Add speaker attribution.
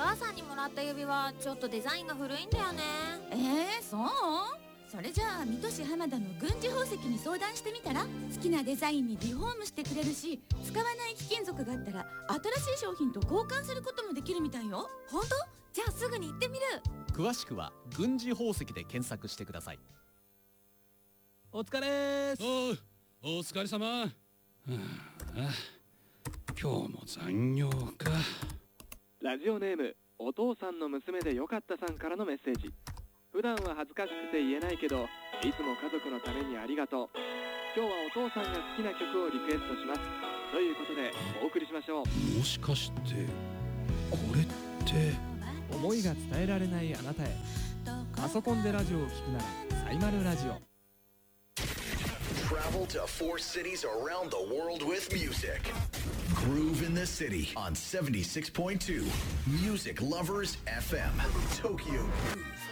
Speaker 1: 母さんにもらった指輪ちょっとデザインが古いんだよね。
Speaker 2: そう？それじゃあ水戸市浜田の軍事宝石に相談してみたら？好きなデザインにリフォームしてくれるし、使わない貴金属があったら新しい商品と交換することもできるみたいよ。
Speaker 1: 本当？じゃあすぐに行ってみる。
Speaker 3: 詳しくは軍事宝石で検索してください。
Speaker 4: お疲れーす。
Speaker 5: お疲れ様。今日も残業か。
Speaker 6: ラジオネームお父さんの娘でよかったさんからのメッセージ。普段は恥ずかしくて言えないけど、いつも家族のためにありがとう。今日はお父さんが好きな曲をリクエストします。ということでお送りしましょう。
Speaker 5: もしかしてこれって
Speaker 4: 思いが伝えられないあなたへ。パソコンでラジオを聞くならサイマルラジオ。
Speaker 7: Travel to 4 cities around the world with music. Groove in the City on 76.2 Music Lovers FM. Tokyo Groove.